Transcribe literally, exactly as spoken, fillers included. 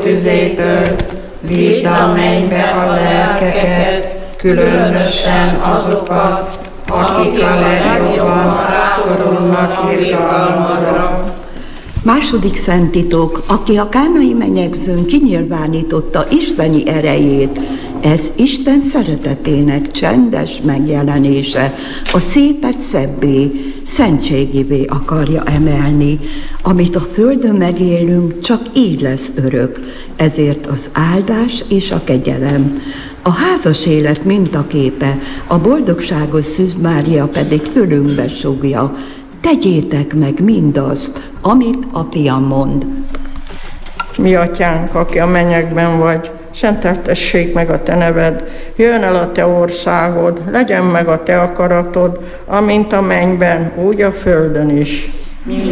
tüzétől, vidd a mennybe a lelkeket, különösen azokat, akik a legjobban rászorulnak irgalmadra. Második szenttitok, aki a kánai menyegzőn kinyilvánította isteni erejét, ez Isten szeretetének csendes megjelenése, a szépet szebbé, szentségévé akarja emelni. Amit a földön megélünk, csak így lesz örök, ezért az áldás és a kegyelem. A házas élet mintaképe, a boldogságos Szűz Mária pedig fülünkbe sugja. Tegyétek meg mindazt, amit a Fiam mond. Mi atyánk, aki a mennyekben vagy, szenteltessék meg a te neved, jöjjön el a te országod, legyen meg a te akaratod, amint a mennyben, úgy a földön is.